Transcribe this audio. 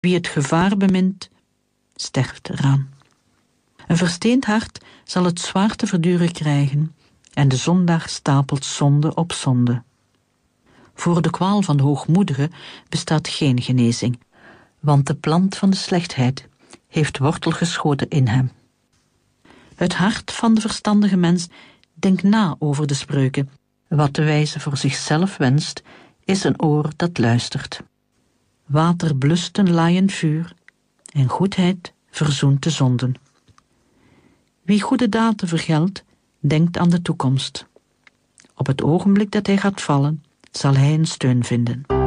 Wie het gevaar bemint, sterft eraan. Een versteend hart zal het zwaar te verduren krijgen, en de zondaar stapelt zonde op zonde. Voor de kwaal van de hoogmoedige bestaat geen genezing, want de plant van de slechtheid heeft wortel geschoten in hem. Het hart van de verstandige mens denkt na over de spreuken. Wat de wijze voor zichzelf wenst, is een oor dat luistert. Water blust een laaiend vuur, en goedheid verzoent de zonden. Wie goede daden vergeldt, denkt aan de toekomst. Op het ogenblik dat hij gaat vallen, zal hij een steun vinden.